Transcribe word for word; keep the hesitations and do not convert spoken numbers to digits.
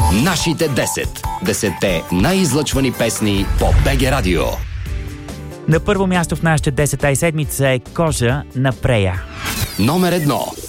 Нашите десет. Десетте най-излъчвани песни по БГ Радио. На първо място в нашите десет седмица е Кожа на Прея. Номер едно.